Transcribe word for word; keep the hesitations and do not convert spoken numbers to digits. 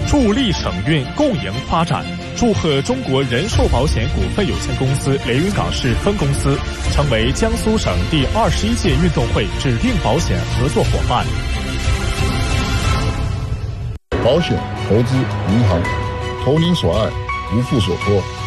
助力省运共赢发展。祝贺中国人寿保险股份有限公司连云港市分公司成为江苏省第二十一届运动会指定保险合作伙伴。 保险、投资、银行，投您所爱，无负所托。